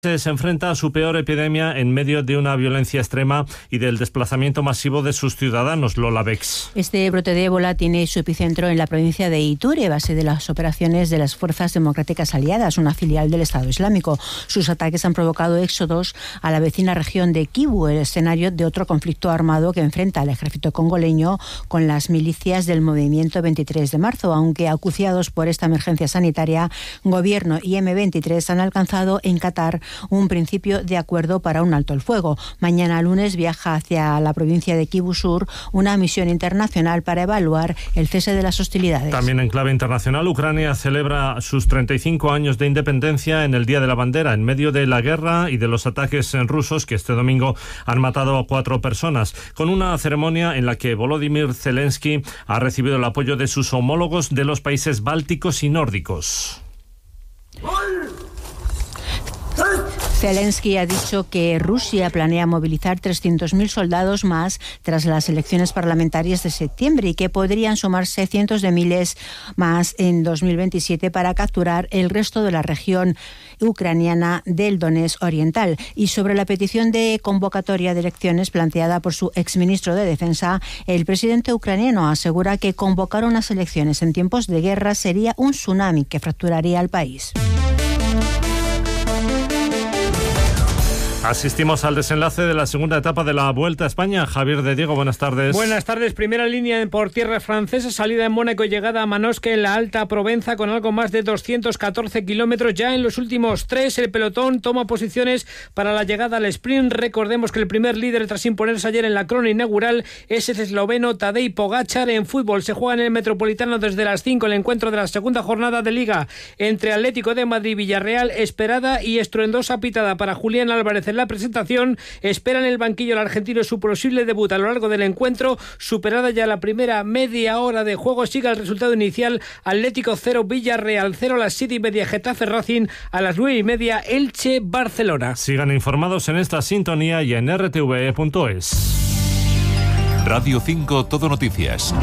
Se enfrenta a su peor epidemia en medio de una violencia extrema y del desplazamiento masivo de sus ciudadanos. Lola Bex. Este brote de ébola tiene su epicentro en la provincia de Iture, base de las operaciones de las Fuerzas Democráticas Aliadas, una filial del Estado Islámico. Sus ataques han provocado éxodos a la vecina región de Kivu, el escenario de otro conflicto armado que enfrenta al ejército congoleño con las milicias del movimiento 23 de marzo. Aunque acuciados por esta emergencia sanitaria, Gobierno y M23 han alcanzado en Qatar un principio de acuerdo para un alto el fuego. Mañana lunes viaja hacia la provincia de Kivu Sur una misión internacional para evaluar el cese de las hostilidades. También en clave internacional, Ucrania celebra sus 35 años de independencia en el Día de la Bandera, en medio de la guerra y de los ataques rusos que este domingo han matado a 4 personas, con una ceremonia en la que Volodymyr Zelensky ha recibido el apoyo de sus homólogos de los países bálticos y nórdicos. Zelensky ha dicho que Rusia planea movilizar 300.000 soldados más tras las elecciones parlamentarias de septiembre y que podrían sumarse cientos de miles más en 2027 para capturar el resto de la región ucraniana del Donetsk Oriental. Y sobre la petición de convocatoria de elecciones planteada por su exministro de Defensa, el presidente ucraniano asegura que convocar unas elecciones en tiempos de guerra sería un tsunami que fracturaría al país. Asistimos al desenlace de la segunda etapa de la Vuelta a España. Javier de Diego, buenas tardes. Buenas tardes. Primera línea por tierra francesa, salida en Mónaco y llegada a Manosque en la Alta Provenza con algo más de 214 kilómetros. Ya en los últimos 3 el pelotón toma posiciones para la llegada al sprint. Recordemos que el primer líder tras imponerse ayer en la crono inaugural es el esloveno Tadej Pogačar. En fútbol se juega en el Metropolitano desde las 5 el encuentro de la segunda jornada de Liga entre Atlético de Madrid y Villarreal. Esperada y estruendosa pitada para Julián Álvarez en la presentación. Espera en el banquillo el argentino su posible debut a lo largo del encuentro. Superada ya la primera media hora de juego, sigue el resultado inicial: Atlético 0, Villarreal 0, a las 7:30 Getafe Racing, a las 9:30 Elche Barcelona. Sigan informados en esta sintonía y en rtve.es. Radio 5 Todo Noticias.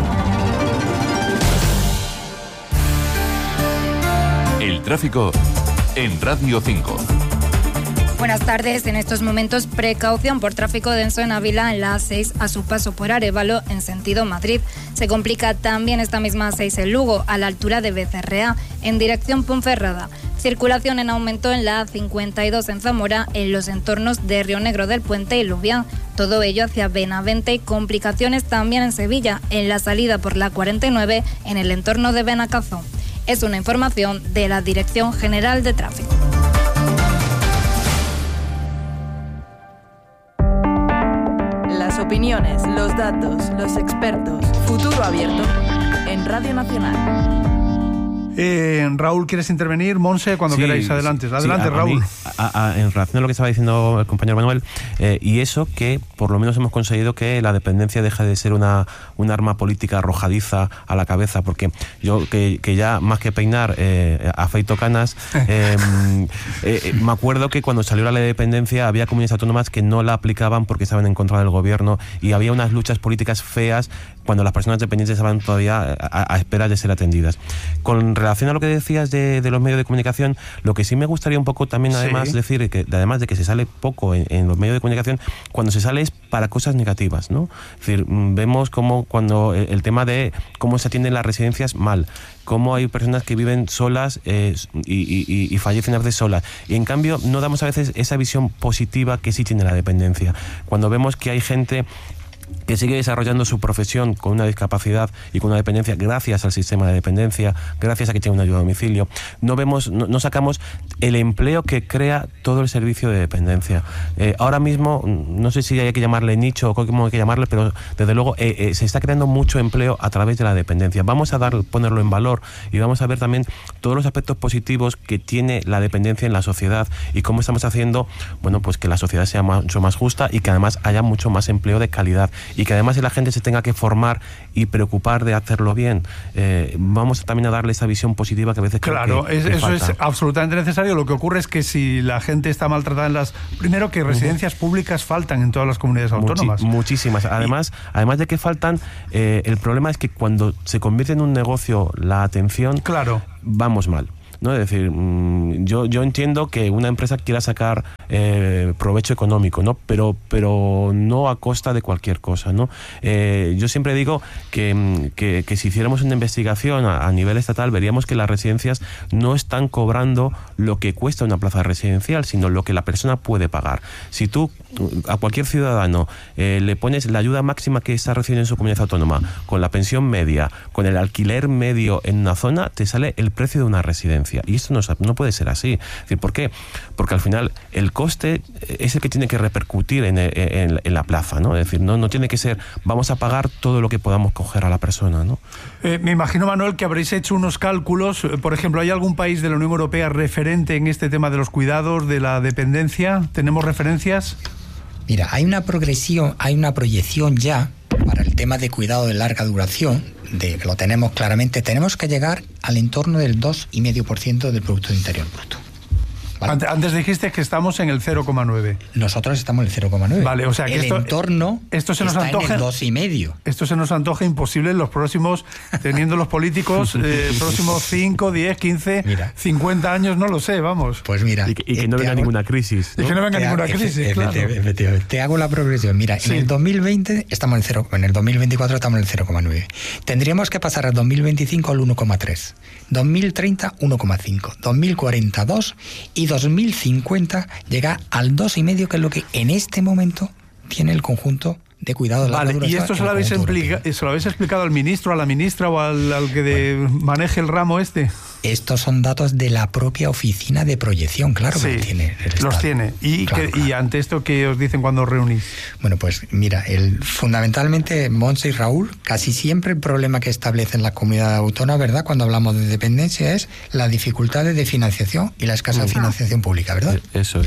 El tráfico en Radio 5. Buenas tardes. En estos momentos, precaución por tráfico denso en Ávila en la A6 a su paso por Arévalo en sentido Madrid. Se complica también esta misma A6 en Lugo, a la altura de Becerrea, en dirección Ponferrada. Circulación en aumento en la A52 en Zamora, en los entornos de Río Negro del Puente y Lubián. Todo ello hacia Benavente y complicaciones también en Sevilla, en la salida por la 49 en el entorno de Benacazo. Es una información de la Dirección General de Tráfico. Las opiniones, los datos, los expertos. Futuro Abierto en Radio Nacional. Raúl, ¿quieres intervenir? Monse, cuando queráis, adelante. Adelante, Raúl. En relación a lo que estaba diciendo el compañero Manuel, y eso que por lo menos hemos conseguido que la dependencia deje de ser una arma política arrojadiza a la cabeza, porque yo que ya más que peinar afeito canas, me acuerdo que cuando salió la ley de dependencia había comunidades autónomas que no la aplicaban porque estaban en contra del gobierno y había unas luchas políticas feas cuando las personas dependientes estaban todavía a espera de ser atendidas. Con relación a lo que decías de los medios de comunicación, lo que sí me gustaría un poco también además decir, que además de que se sale poco en los medios de comunicación, cuando se sale es para cosas negativas, ¿no? Es decir, vemos como cuando el tema de cómo se atienden las residencias mal, cómo hay personas que viven solas y fallecen a veces solas. Y en cambio no damos a veces esa visión positiva que sí tiene la dependencia. Cuando vemos que hay gente que sigue desarrollando su profesión con una discapacidad y con una dependencia gracias al sistema de dependencia, gracias a que tiene una ayuda a domicilio, no sacamos el empleo que crea todo el servicio de dependencia. Ahora mismo, no sé si hay que llamarle nicho o cómo hay que llamarle, pero desde luego se está creando mucho empleo a través de la dependencia. Vamos a ponerlo en valor y vamos a ver también todos los aspectos positivos que tiene la dependencia en la sociedad y cómo estamos haciendo, bueno, pues que la sociedad sea mucho más justa y que además haya mucho más empleo de calidad. Y que además la gente se tenga que formar y preocupar de hacerlo bien. Vamos también a darle esa visión positiva que a veces claro, creo que eso falta. Es absolutamente necesario. Lo que ocurre es que si la gente está maltratada primero que residencias públicas faltan en todas las comunidades autónomas. Muchísimas. Además de que faltan, el problema es que cuando se convierte en un negocio la atención, claro, vamos mal. ¿no? Es decir, yo entiendo que una empresa quiera sacar provecho económico, ¿no? Pero no a costa de cualquier cosa, ¿no? Yo siempre digo que si hiciéramos una investigación a nivel estatal, veríamos que las residencias no están cobrando lo que cuesta una plaza residencial, sino lo que la persona puede pagar. Si tú a cualquier ciudadano le pones la ayuda máxima que está recibiendo en su comunidad autónoma, con la pensión media, con el alquiler medio en una zona, te sale el precio de una residencia. Y esto no puede ser así. Es decir, ¿por qué? Porque al final el coste es el que tiene que repercutir en la plaza, ¿no? Es decir, no tiene que ser vamos a pagar todo lo que podamos coger a la persona, ¿no? Me imagino, Manuel, que habréis hecho unos cálculos. Por ejemplo, ¿hay algún país de la Unión Europea referente en este tema de los cuidados, de la dependencia? ¿Tenemos referencias? Mira, hay una proyección ya para el tema de cuidado de larga duración, lo tenemos claramente, tenemos que llegar al entorno del 2,5% del Producto Interior Bruto. ¿Vale? Antes dijiste que estamos en el 0,9. Nosotros estamos en el 0,9. Vale, o sea que el entorno esto se nos está antoja, en el 2,5. Esto se nos antoja imposible en los próximos, teniendo los políticos, próximos 5, 10, 15, mira, 50 años, no lo sé, vamos. Pues mira. Y que no venga ninguna crisis, ¿no? Y que no venga ninguna crisis, claro. Efectivamente. Te hago la progresión. Mira, sí. En el 2020 estamos en el 0, en el 2024 estamos en el 0,9. Tendríamos que pasar al 2025 al 1,3. 2030, 1,5. 2040, 2. Y 2050 llega al 2,5, que es lo que en este momento tiene el conjunto de cuidado de la Vale, ¿y esto se lo habéis explicado al ministro, a la ministra o al que maneje el ramo este? Estos son datos de la propia oficina de proyección, claro, sí, que tiene el Estado. Los tiene. ¿Y, claro, claro. ¿Y ante esto qué os dicen cuando os reunís? Bueno, pues mira, fundamentalmente Montse y Raúl, casi siempre el problema que establecen la comunidad autónoma, ¿verdad?, cuando hablamos de dependencia, es la dificultad de financiación y la escasa financiación pública, ¿verdad? Eso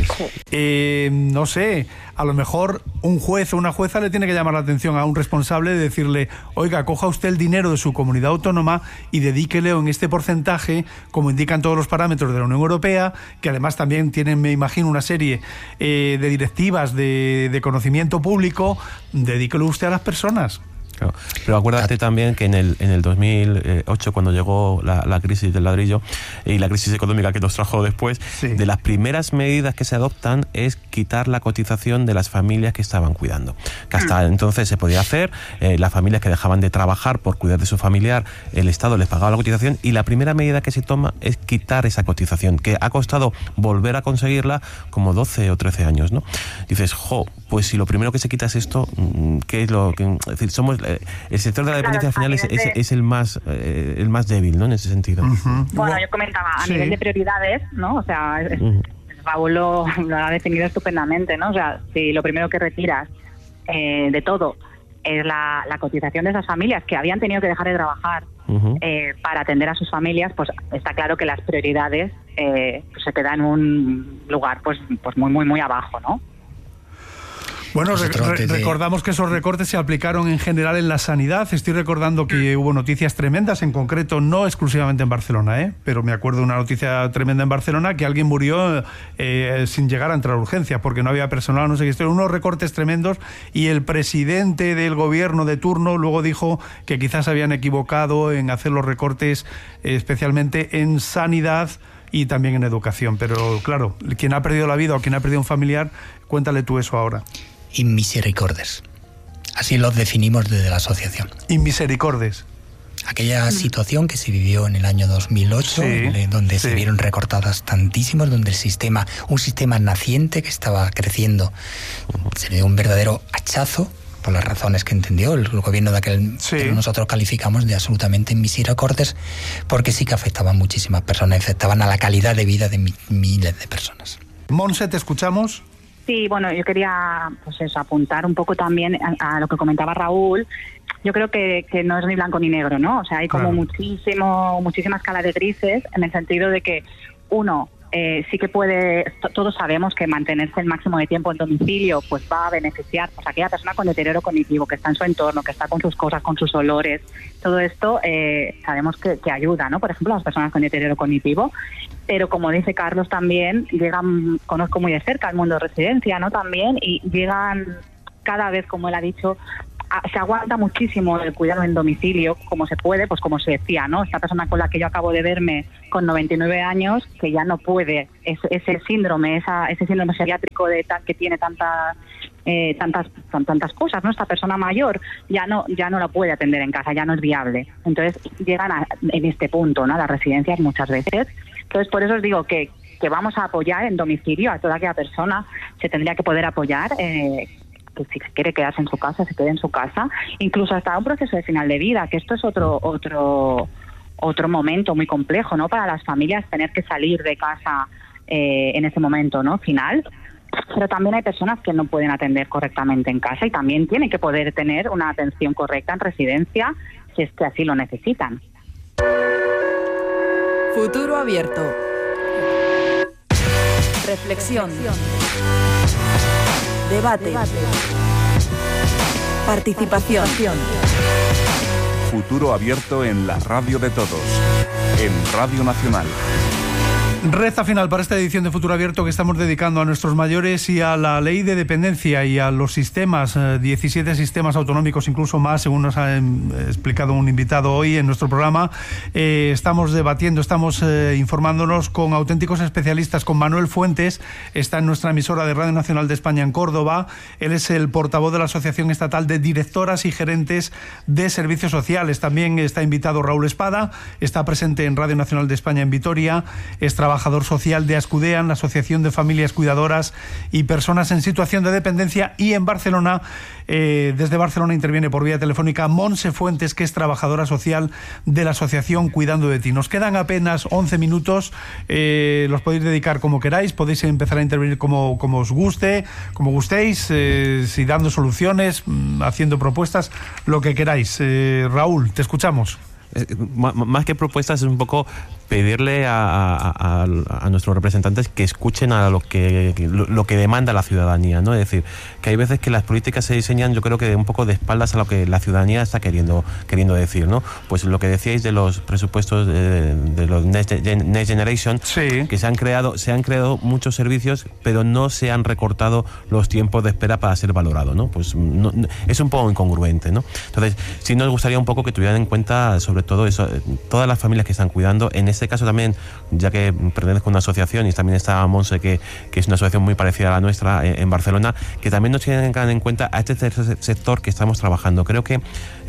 es. No sé, a lo mejor un juez o una jueza le tiene que llamar la atención a un responsable de decirle, oiga, coja usted el dinero de su comunidad autónoma y dedíquele en este porcentaje, como indican todos los parámetros de la Unión Europea, que además también tienen, me imagino, una serie de directivas de conocimiento público, dedíquelo usted a las personas. Claro. Pero acuérdate también que en el 2008, cuando llegó la crisis del ladrillo y la crisis económica que nos trajo después, sí, de las primeras medidas que se adoptan es quitar la cotización de las familias que estaban cuidando. Que hasta entonces se podía hacer, las familias que dejaban de trabajar por cuidar de su familiar, el Estado les pagaba la cotización, y la primera medida que se toma es quitar esa cotización, que ha costado volver a conseguirla como 12 o 13 años, ¿no? Dices, pues si lo primero que se quita es esto, ¿qué es lo que...? Es decir, somos... el sector de la dependencia al final es el más débil, ¿no?, en ese sentido. Bueno, yo comentaba a nivel de prioridades, ¿no? O sea, Raúl lo ha definido estupendamente, ¿no? O sea, si lo primero que retiras de todo es la cotización de esas familias que habían tenido que dejar de trabajar para atender a sus familias, pues está claro que las prioridades pues se quedan en un lugar pues muy, muy, muy abajo, ¿no? Bueno, recordamos que esos recortes se aplicaron en general en la sanidad. Estoy recordando que hubo noticias tremendas, en concreto no exclusivamente en Barcelona, pero me acuerdo de una noticia tremenda en Barcelona, que alguien murió sin llegar a entrar a urgencias porque no había personal, no sé qué. Unos recortes tremendos, y el presidente del gobierno de turno luego dijo que quizás habían equivocado en hacer los recortes especialmente en sanidad y también en educación. Pero claro, quien ha perdido la vida o quien ha perdido un familiar, cuéntale tú eso ahora. Inmisericordes. Así los definimos desde la asociación. Inmisericordes. Aquella situación que se vivió en el año 2008, donde se vieron recortadas tantísimos, donde un sistema naciente que estaba creciendo, se le dio un verdadero hachazo por las razones que entendió el gobierno de aquel, que nosotros calificamos de absolutamente misericordes, porque sí que afectaban muchísimas personas, afectaban a la calidad de vida de miles de personas. Montse, ¿te escuchamos? Sí, bueno, yo quería apuntar un poco también a lo que comentaba Raúl. Yo creo que no es ni blanco ni negro, ¿no? O sea, hay como muchísima escala de grises, en el sentido de que uno sí que puede, todos sabemos que mantenerse el máximo de tiempo en domicilio pues va a beneficiar pues, a aquella persona con deterioro cognitivo, que está en su entorno, que está con sus cosas, con sus olores. Todo esto sabemos que ayuda, ¿no? Por ejemplo, a las personas con deterioro cognitivo. Pero como dice Carlos también, conozco muy de cerca el mundo de residencia, ¿no? También, y llegan cada vez, como él ha dicho, se aguanta muchísimo el cuidado en domicilio, como se puede, pues como se decía, ¿no? Esta persona con la que yo acabo de verme con 99 años, que ya no puede, ese síndrome geriátrico de tal que tiene tantas cosas, ¿no? Esta persona mayor ya no la puede atender en casa, ya no es viable. Entonces llegan en este punto, ¿no? A las residencias muchas veces. Entonces por eso os digo que vamos a apoyar en domicilio a toda aquella persona, se tendría que poder apoyar, que si quiere quedarse en su casa, se quede en su casa, incluso hasta un proceso de final de vida, que esto es otro momento muy complejo, ¿no? Para las familias tener que salir de casa en ese momento, ¿no? Final. Pero también hay personas que no pueden atender correctamente en casa y también tienen que poder tener una atención correcta en residencia si es que así lo necesitan. Futuro abierto. Reflexión. Debate. Participación. Futuro abierto en la radio de todos, en Radio Nacional. Reza final para esta edición de Futuro Abierto que estamos dedicando a nuestros mayores y a la ley de dependencia y a los sistemas, 17 sistemas autonómicos, incluso más, según nos ha explicado un invitado hoy en nuestro programa. Estamos debatiendo, estamos informándonos con auténticos especialistas, con Manuel Fuentes, está en nuestra emisora de Radio Nacional de España en Córdoba. Él es el portavoz de la Asociación Estatal de Directoras y Gerentes de Servicios Sociales. También está invitado Raúl Espada, está presente en Radio Nacional de España en Vitoria, es trabajador social de Ascudean, la Asociación de Familias Cuidadoras y Personas en Situación de Dependencia, y en Barcelona, desde Barcelona interviene por vía telefónica Montse Fuentes, que es trabajadora social de la Asociación Cuidando de Ti. Nos quedan apenas 11 minutos, los podéis dedicar como queráis, podéis empezar a intervenir como os guste, como gustéis, si dando soluciones, haciendo propuestas, lo que queráis. Raúl, te escuchamos. Más que propuestas es un poco pedirle a nuestros representantes que escuchen a lo que demanda la ciudadanía, ¿no? Es decir, que hay veces que las políticas se diseñan, yo creo que un poco de espaldas a lo que la ciudadanía está queriendo decir, ¿no? Pues lo que decíais de los presupuestos de los Next Generation, sí, que se han creado muchos servicios, pero no se han recortado los tiempos de espera para ser valorado, ¿no? Pues no, es un poco incongruente, ¿no? Entonces, sí nos gustaría un poco que tuvieran en cuenta sobre todo eso, todas las familias que están cuidando. En este caso también, ya que pertenezco a una asociación y también está Monse, que es una asociación muy parecida a la nuestra en Barcelona, que también nos tienen en cuenta a este tercer sector que estamos trabajando. Creo que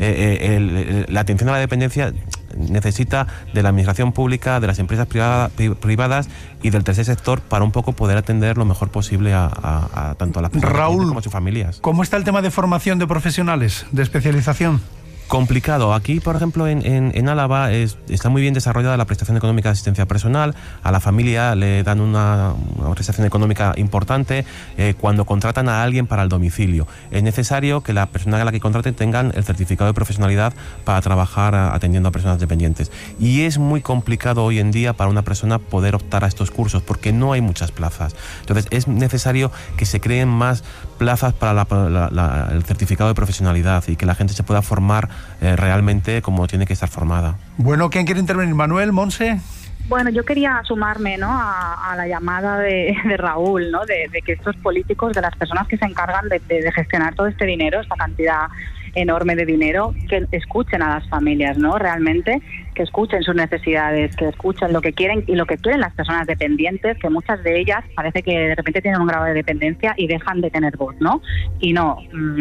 la atención a la dependencia necesita de la administración pública, de las empresas privadas y del tercer sector para un poco poder atender lo mejor posible a tanto a las personas Raúl, como a sus familias. ¿Cómo está el tema de formación de profesionales, de especialización? Complicado. Aquí, por ejemplo, en Álava está muy bien desarrollada la prestación económica de asistencia personal. A la familia le dan una prestación económica importante cuando contratan a alguien para el domicilio. Es necesario que la persona a la que contraten tengan el certificado de profesionalidad para trabajar atendiendo a personas dependientes. Y es muy complicado hoy en día para una persona poder optar a estos cursos porque no hay muchas plazas. Entonces es necesario que se creen más plazas para el certificado de profesionalidad y que la gente se pueda formar realmente como tiene que estar formada. Bueno, ¿quién quiere intervenir? ¿Manuel, Monse? Bueno, yo quería sumarme, ¿no?, a la llamada de Raúl, ¿no?, de que estos políticos, de las personas que se encargan de gestionar todo este dinero, esta cantidad enorme de dinero, que escuchen a las familias, ¿no?, realmente, que escuchen sus necesidades, que escuchen lo que quieren y lo que quieren las personas dependientes, que muchas de ellas parece que de repente tienen un grado de dependencia y dejan de tener voz, ¿no? Y no,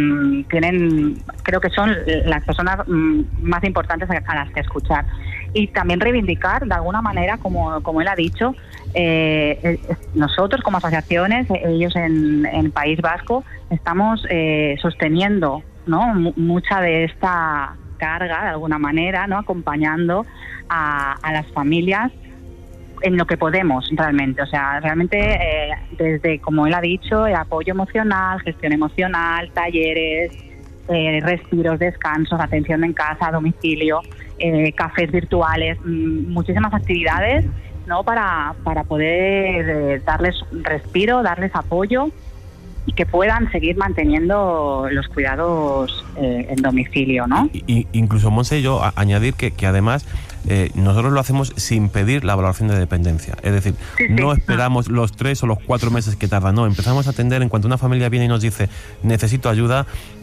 creo que son las personas más importantes a las que escuchar. Y también reivindicar, de alguna manera, como él ha dicho, nosotros como asociaciones, ellos en País Vasco, estamos sosteniendo, ¿no?, mucha de esta carga, de alguna manera, ¿no?, acompañando a las familias en lo que podemos realmente. O sea, realmente desde, como él ha dicho, apoyo emocional, gestión emocional, talleres, respiros, descansos, atención en casa, domicilio, cafés virtuales, muchísimas actividades, ¿no?, para poder darles respiro, darles apoyo y que puedan seguir manteniendo los cuidados en domicilio, ¿no? Incluso, Monse, yo añadir que además nosotros lo hacemos sin pedir la valoración de dependencia. Es decir, no esperamos los 3 o los 4 meses que tarda, no, empezamos a atender en cuanto una familia viene y nos dice necesito ayuda.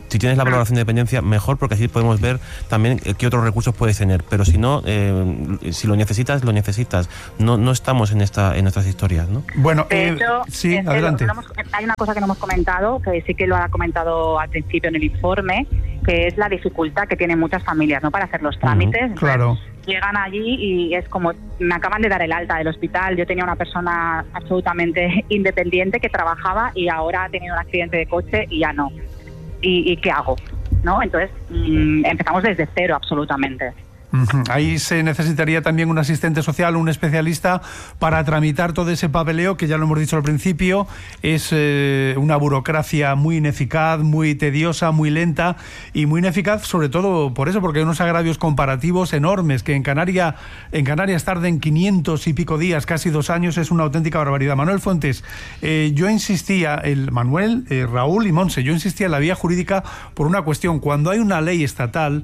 Si tienes la valoración de dependencia, mejor, porque así podemos ver también qué otros recursos puedes tener. Pero si no, si lo necesitas, lo necesitas. No estamos en estas historias, ¿no? Bueno, hecho, sí, adelante. Hay una cosa que no hemos comentado, que sí que lo ha comentado al principio en el informe, que es la dificultad que tienen muchas familias, ¿no?, para hacer los trámites. Claro. Llegan allí y es como, me acaban de dar el alta del hospital. Yo tenía una persona absolutamente independiente que trabajaba y ahora ha tenido un accidente de coche y ya no. ¿Y qué hago? ¿No? Entonces empezamos desde cero absolutamente. Ahí se necesitaría también un asistente social, un especialista para tramitar todo ese papeleo que ya lo hemos dicho al principio, es una burocracia muy ineficaz, muy tediosa, muy lenta y muy ineficaz, sobre todo por eso, porque hay unos agravios comparativos enormes, que en Canarias tarden 500 y pico días, casi 2 años, es una auténtica barbaridad. Manuel Fuentes, yo insistía, Raúl y Monse, yo insistía en la vía jurídica por una cuestión. Cuando hay una ley estatal,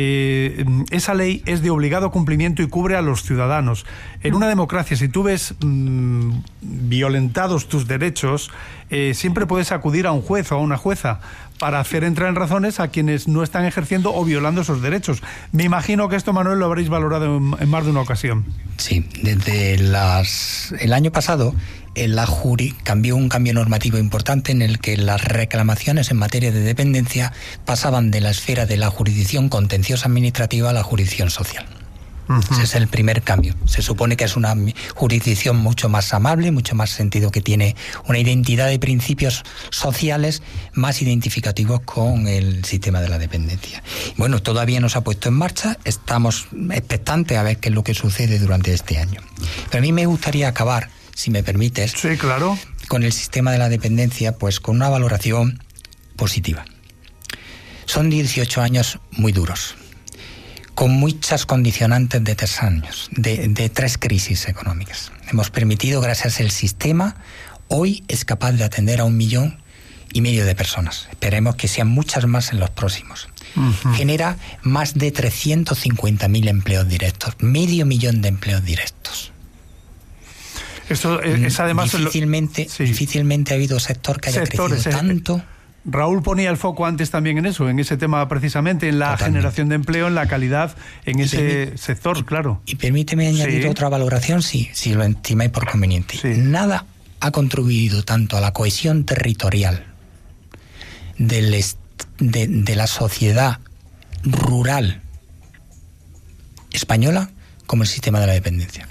esa ley es de obligado cumplimiento y cubre a los ciudadanos. En una democracia, si tú ves violentados tus derechos, siempre puedes acudir a un juez o a una jueza para hacer entrar en razones a quienes no están ejerciendo o violando esos derechos. Me imagino que esto, Manuel, lo habréis valorado en más de una ocasión. Sí, desde el año pasado la Juri cambió un cambio normativo importante en el que las reclamaciones en materia de dependencia pasaban de la esfera de la jurisdicción contenciosa administrativa a la jurisdicción social. Ese es el primer cambio. Se supone que es una jurisdicción mucho más amable, mucho más sentido, que tiene una identidad de principios sociales más identificativos con el sistema de la dependencia. Bueno, todavía no se ha puesto en marcha, estamos expectantes a ver qué es lo que sucede durante este año. Pero a mí me gustaría acabar, si me permites, sí, claro, con el sistema de la dependencia, pues con una valoración positiva. Son 18 años muy duros, con muchas condicionantes de 3 años, de 3 crisis económicas. Hemos permitido, gracias al sistema, hoy es capaz de atender a 1,5 millones de personas. Esperemos que sean muchas más en los próximos. Genera más de 350.000 empleos directos, 500.000 de empleos directos. Esto es además difícilmente ha habido sector que haya crecido tanto. Raúl ponía el foco antes también en eso, en ese tema precisamente, en la generación de empleo, en la calidad, en ese sector, claro. Y permíteme añadir otra valoración, si lo estimáis por conveniente. Nada ha contribuido tanto a la cohesión territorial de la sociedad rural española como el sistema de la dependencia.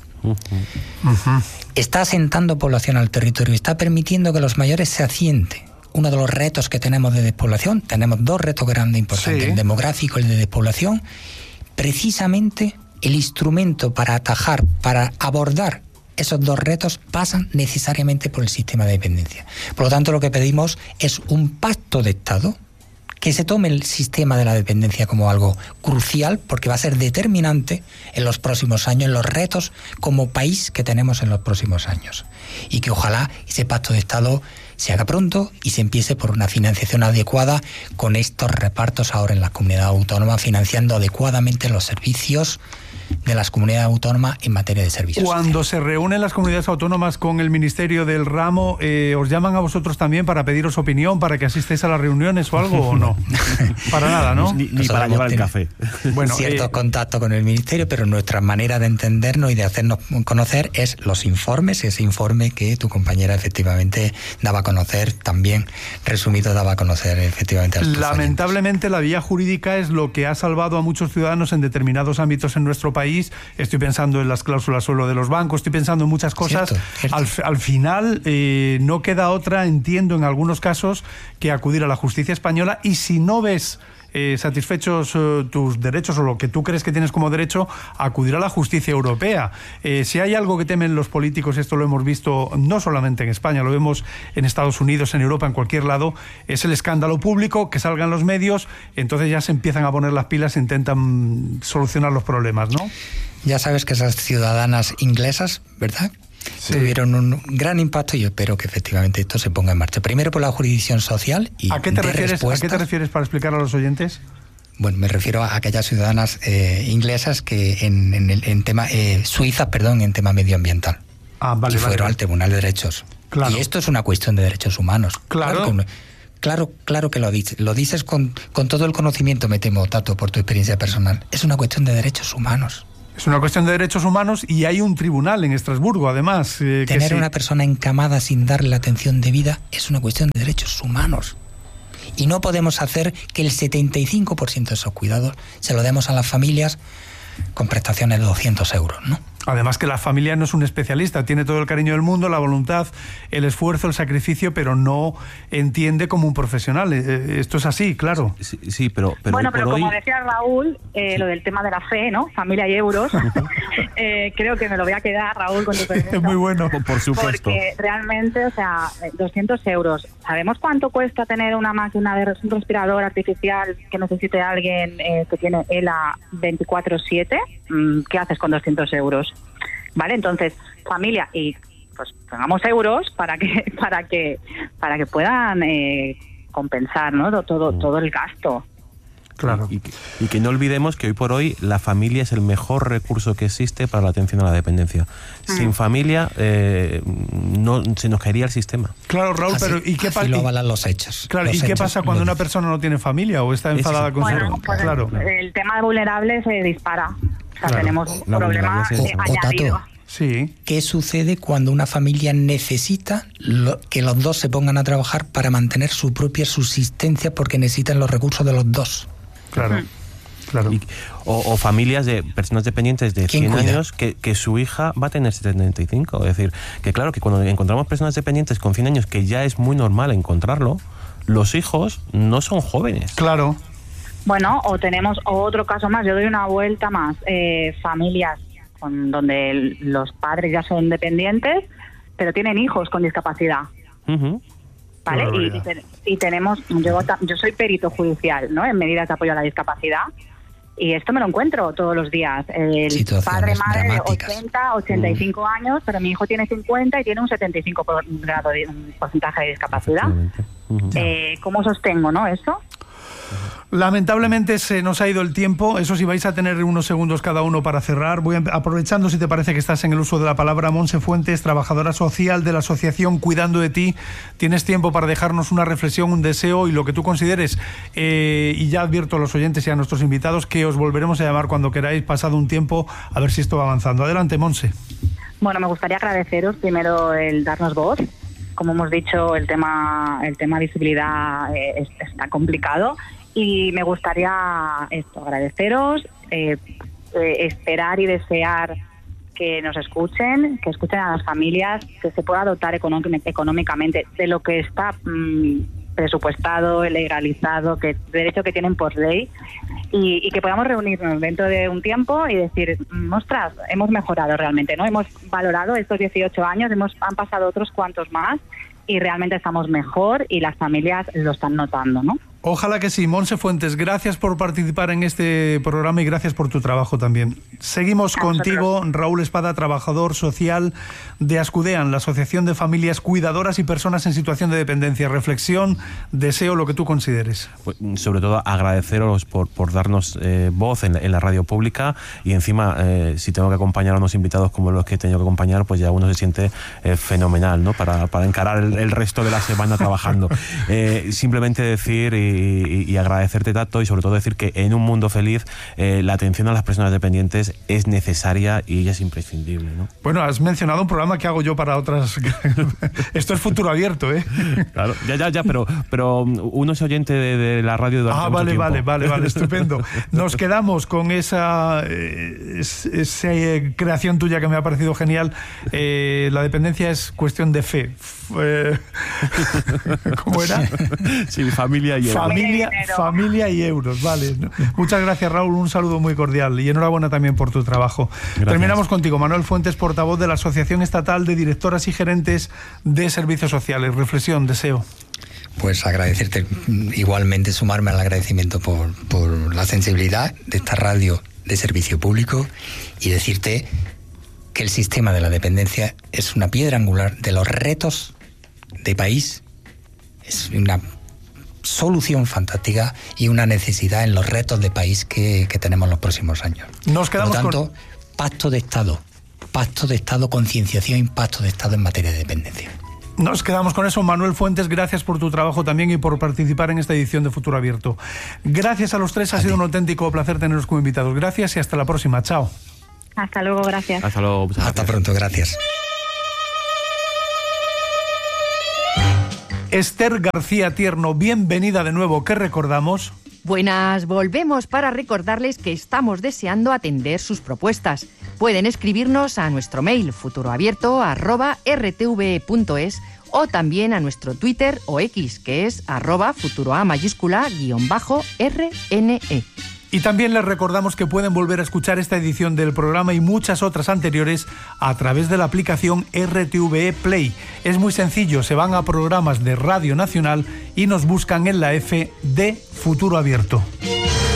Está asentando población al territorio, está permitiendo que los mayores se asienten. Uno de los retos que tenemos de despoblación, tenemos 2 retos grandes importantes, el demográfico y el de despoblación. Precisamente el instrumento para atajar, para abordar esos 2 retos pasan necesariamente por el sistema de dependencia. Por lo tanto, lo que pedimos es un pacto de Estado que se tome el sistema de la dependencia como algo crucial, porque va a ser determinante en los próximos años, en los retos como país que tenemos en los próximos años. Y que ojalá ese pacto de Estado se haga pronto y se empiece por una financiación adecuada, con estos repartos ahora en las comunidades autónomas, financiando adecuadamente los servicios de las comunidades autónomas en materia de servicios. Cuando se reúnen las comunidades autónomas con el Ministerio del Ramo, ¿os llaman a vosotros también para pediros opinión, para que asistéis a las reuniones o algo, o no? Para nada, ¿no? Ni para llevar el café. Bueno, cierto contacto con el Ministerio, pero nuestra manera de entendernos y de hacernos conocer es los informes, ese informe que tu compañera efectivamente daba a conocer, también resumido daba a conocer efectivamente a los Lamentablemente la vía jurídica es lo que ha salvado a muchos ciudadanos en determinados ámbitos en nuestro país. Estoy pensando en las cláusulas suelo de los bancos, estoy pensando en muchas cosas. Cierto. Al final no queda otra, entiendo, en algunos casos, que acudir a la justicia española, y si no ves satisfechos tus derechos o lo que tú crees que tienes como derecho, acudir a la justicia europea. Si hay algo que temen los políticos, esto lo hemos visto no solamente en España, lo vemos en Estados Unidos, en Europa, en cualquier lado, es el escándalo público, que salgan los medios, entonces ya se empiezan a poner las pilas e intentan solucionar los problemas, ¿no? Ya sabes que esas ciudadanas inglesas, ¿verdad?, tuvieron un gran impacto, y yo espero que efectivamente esto se ponga en marcha. Primero por la jurisdicción social y ¿A qué te refieres para explicar a los oyentes? Bueno, me refiero a aquellas ciudadanas inglesas que en tema suizas, en tema medioambiental. Fueron al Tribunal de Derechos. Claro. Y esto es una cuestión de derechos humanos. Claro. Claro que lo dices. Lo dices con todo el conocimiento, me temo, Tato, por tu experiencia personal. Es una cuestión de derechos humanos. Es una cuestión de derechos humanos y hay un tribunal en Estrasburgo, además. Tener una persona encamada sin darle la atención debida es una cuestión de derechos humanos. Y no podemos hacer que el 75% de esos cuidados se lo demos a las familias con prestaciones de 200 euros, ¿no? Además que la familia no es un especialista, tiene todo el cariño del mundo, la voluntad, el esfuerzo, el sacrificio, pero no entiende como un profesional. Esto es así, claro. Sí, pero bueno, pero como hoy... decía Raúl, lo del tema de la fe, ¿no? Familia y euros, creo que me lo voy a quedar, Raúl, con tu permiso. Es muy bueno. Por supuesto. Porque realmente, o sea, 200 euros. ¿Sabemos cuánto cuesta tener una máquina de un respirador artificial que necesite alguien que tiene ELA 24/7? ¿Qué haces con 200 euros? Vale, entonces, familia, y pues pongamos euros para que puedan compensar, ¿no? todo el gasto. Claro. Y que no olvidemos que hoy por hoy la familia es el mejor recurso que existe para la atención a la dependencia. Sin familia no se nos caería el sistema. Claro, Raúl, así, pero ¿y qué pasa? Lo avalan los hechos. Claro, ¿y qué pasa cuando una persona no tiene familia o está enfadada con su... Pues claro. El tema de vulnerables se dispara. O sea, tenemos un problema añadido. Sí. ¿Qué sucede cuando una familia necesita que los dos se pongan a trabajar para mantener su propia subsistencia porque necesitan los recursos de los dos? Claro, claro. O familias de personas dependientes de 100 años que su hija va a tener 75. Es decir, que claro, que cuando encontramos personas dependientes con 100 años, que ya es muy normal encontrarlo, los hijos no son jóvenes. Claro. Bueno, o tenemos otro caso más, yo doy una vuelta más, familias donde los padres ya son dependientes, pero tienen hijos con discapacidad. ¿Vale? Y tenemos, yo soy perito judicial, ¿no? En medidas de apoyo a la discapacidad, y esto me lo encuentro todos los días. El padre, madre de 80, 85 años, pero mi hijo tiene 50 y tiene un 75 un porcentaje de discapacidad. ¿Cómo sostengo, no, eso? Lamentablemente se nos ha ido el tiempo. Eso sí, vais a tener unos segundos cada uno para cerrar. Voy aprovechando, si te parece que estás en el uso de la palabra, Montse Fuentes, trabajadora social de la asociación Cuidando de Ti. Tienes tiempo para dejarnos una reflexión, un deseo y lo que tú consideres. Y ya advierto a los oyentes y a nuestros invitados que os volveremos a llamar cuando queráis, pasado un tiempo, a ver si esto va avanzando. Adelante, Montse. Bueno, me gustaría agradeceros primero el darnos voz. Como hemos dicho, el tema visibilidad está complicado. Y me gustaría agradeceros, esperar y desear que nos escuchen, que escuchen a las familias, que se pueda dotar económicamente de lo que está presupuestado, legalizado, derecho que tienen por ley, y que podamos reunirnos dentro de un tiempo y decir, ostras, hemos mejorado realmente, ¿no? Hemos valorado estos 18 años, han pasado otros cuantos más y realmente estamos mejor y las familias lo están notando, ¿no? Ojalá que sí. Montse Fuentes, gracias por participar en este programa y gracias por tu trabajo también. Seguimos contigo, Raúl Espada, trabajador social de Ascudean, la Asociación de Familias Cuidadoras y Personas en Situación de Dependencia. Reflexión, deseo, lo que tú consideres. Pues, sobre todo agradeceros por darnos voz en la radio pública y encima, si tengo que acompañar a unos invitados como los que he tenido que acompañar, pues ya uno se siente fenomenal, ¿no? Para encarar el resto de la semana trabajando. Simplemente decir y agradecerte, Tato, y sobre todo decir que en un mundo feliz la atención a las personas dependientes es necesaria y ella es imprescindible, ¿no? Bueno, has mencionado un programa que hago yo para otras... Esto es futuro abierto, ¿eh? Claro, ya, pero uno es oyente de la radio durante mucho tiempo. Vale, estupendo. Nos quedamos con esa creación tuya que me ha parecido genial. La dependencia es cuestión de fe. ¿Cómo era? Sí, familia y euros. Familia y euros, vale. Muchas gracias, Raúl, un saludo muy cordial y enhorabuena también por tu trabajo. Gracias. Terminamos contigo, Manuel Fuentes, portavoz de la Asociación Estatal de Directoras y Gerentes de Servicios Sociales. Reflexión, deseo. Pues agradecerte, igualmente sumarme al agradecimiento por la sensibilidad de esta radio de servicio público y decirte que el sistema de la dependencia es una piedra angular de los retos de país, es una solución fantástica y una necesidad en los retos de país que tenemos en los próximos años. Nos quedamos Por lo tanto, pacto de Estado, concienciación y pacto de Estado en materia de dependencia. Nos quedamos con eso. Manuel Fuentes, gracias por tu trabajo también y por participar en esta edición de Futuro Abierto. Gracias a los tres, ha sido un auténtico placer teneros como invitados. Gracias y hasta la próxima. Chao. Hasta luego, gracias. Hasta luego. Hasta pronto, gracias. Esther García Tierno, bienvenida de nuevo. ¿Qué recordamos? Buenas, volvemos para recordarles que estamos deseando atender sus propuestas. Pueden escribirnos a nuestro mail futuroabierto@rtve.es o también a nuestro Twitter o X, que es @futuroa_RNE. Y también les recordamos que pueden volver a escuchar esta edición del programa y muchas otras anteriores a través de la aplicación RTVE Play. Es muy sencillo, se van a programas de Radio Nacional y nos buscan en la F de Futuro Abierto.